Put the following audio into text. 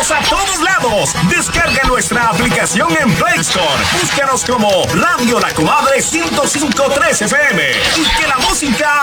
Llévalos a todos lados. Descarga nuestra aplicación en Play Store. Búscanos como Radio La Comadre 105.3 FM y que la música